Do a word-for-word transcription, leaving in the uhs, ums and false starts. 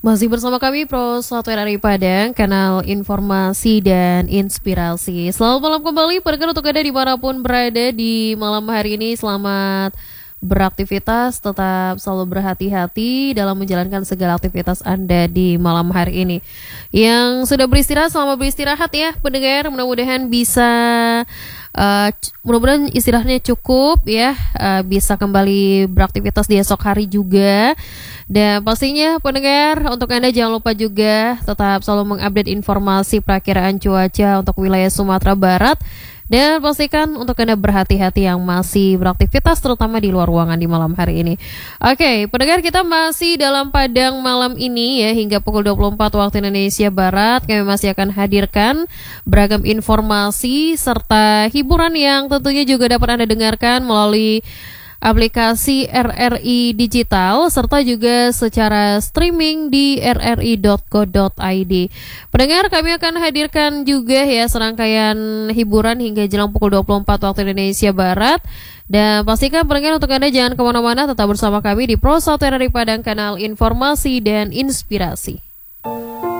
Masih bersama kami Pro satu R R I Padang, kanal informasi dan inspirasi. Selamat malam kembali, pendengar untuk Anda dimanapun berada di malam hari ini. Selamat beraktivitas, tetap selalu berhati-hati dalam menjalankan segala aktivitas Anda di malam hari ini. Yang sudah beristirahat, selamat beristirahat ya pendengar, mudah-mudahan bisa Uh, mudah-mudahan istirahatnya cukup ya, uh, bisa kembali beraktivitas di esok hari juga. Dan pastinya pendengar, untuk Anda jangan lupa juga tetap selalu mengupdate informasi perakiraan cuaca untuk wilayah Sumatera Barat. Dan pastikan untuk Anda berhati-hati yang masih beraktivitas, terutama di luar ruangan di malam hari ini. Oke, pendengar, kita masih dalam Padang malam ini ya, hingga pukul dua puluh empat waktu Indonesia Barat. Kami masih akan hadirkan beragam informasi serta hiburan yang tentunya juga dapat Anda dengarkan melalui aplikasi R R I Digital, serta juga secara streaming di r r i dot co dot i d. Pendengar, kami akan hadirkan juga ya serangkaian hiburan hingga jelang pukul dua puluh empat waktu Indonesia Barat. Dan pastikan pendengar untuk Anda jangan kemana-mana, tetap bersama kami di Pro satu R R I Padang, kanal informasi dan inspirasi.